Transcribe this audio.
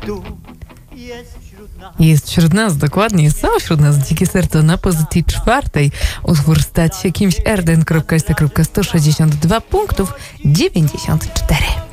Jest wśród nas, dokładnie, są wśród nas Dzikie Serce na pozycji 4. Utwór Stać się kimś, Erden.st.162 punktów 94.